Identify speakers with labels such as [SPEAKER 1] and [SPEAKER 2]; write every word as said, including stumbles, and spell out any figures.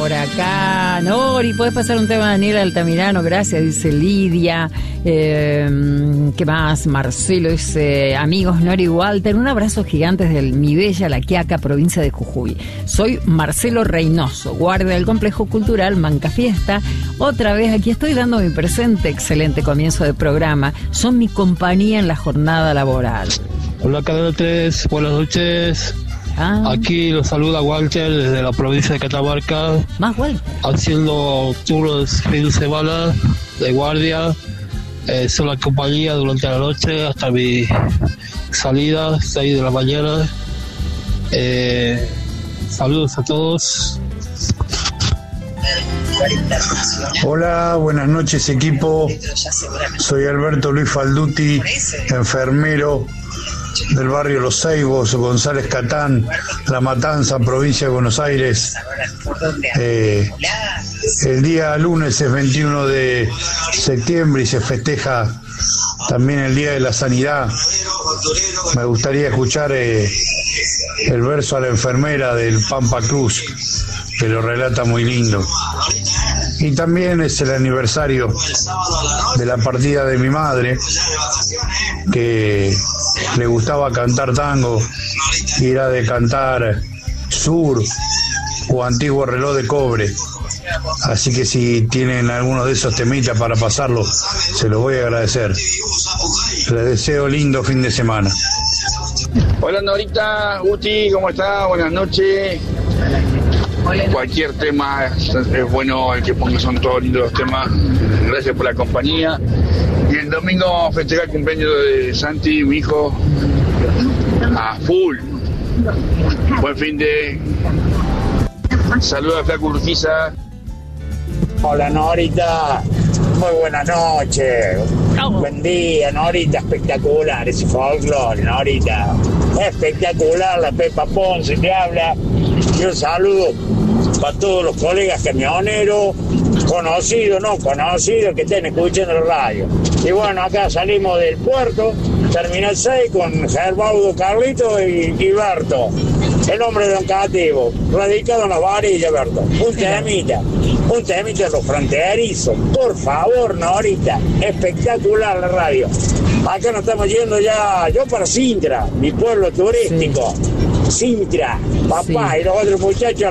[SPEAKER 1] por acá. Nori, ¿podés pasar un tema de Daniel Altamirano? Gracias, dice Lidia. Eh, ¿Qué más? Marcelo dice, amigos Nori y Walter, un abrazo gigante desde mi bella La Quiaca, provincia de Jujuy. Soy Marcelo Reynoso, guardia del Complejo Cultural Mancafiesta. Otra vez aquí estoy dando mi presente. Excelente comienzo de programa. Son mi compañía en la jornada laboral.
[SPEAKER 2] Hola, Canal tres, buenas noches.
[SPEAKER 1] Ah.
[SPEAKER 2] Aquí los saluda Walter desde la provincia de Catamarca.
[SPEAKER 1] Más Walter.
[SPEAKER 2] Haciendo turnos fin de semana de guardia. Eh, soy la compañía durante la noche hasta mi salida, seis de la mañana. Eh, saludos a todos.
[SPEAKER 3] Hola, buenas noches equipo. Soy Alberto Luis Falduti, enfermero del barrio Los Ceibos, González Catán, La Matanza, provincia de Buenos Aires. Eh, el día lunes es veintiuno de septiembre y se festeja también el Día de la Sanidad. Me gustaría escuchar eh, el verso a la enfermera del Pampa Cruz, que lo relata muy lindo. Y también es el aniversario de la partida de mi madre, que le gustaba cantar tango y era de cantar Sur o Antiguo Reloj de Cobre. Así que si tienen alguno de esos temitas para pasarlo, se los voy a agradecer. Les deseo lindo fin de semana.
[SPEAKER 4] Hola Norita, Guti, ¿cómo está? Buenas noches. Cualquier tema es bueno, el que ponga, son todos lindos los temas. Gracias por la compañía. Y el domingo festejar el cumpleaños de Santi, mi hijo, a full. Buen fin de... Saludos a Flaco Urquiza.
[SPEAKER 5] Hola Norita, muy buenas noches. Buen día, Norita, espectacular ese folclore, Norita. Espectacular, la Pepa Ponce te habla. Y un saludo para todos los colegas camioneros, conocidos, no conocidos, que estén escuchando la radio. Y bueno, acá salimos del puerto, terminal seis, con Gerbaudo, Carlito y, y Berto. El nombre de Don Cativo, radicado en las varillas, Berto. Un temita, un temita de los fronterizos. Por favor, Norita, espectacular la radio. Acá nos estamos yendo ya, yo para Sintra, mi pueblo turístico. Sí. Sintra, papá, sí. Y los otros muchachos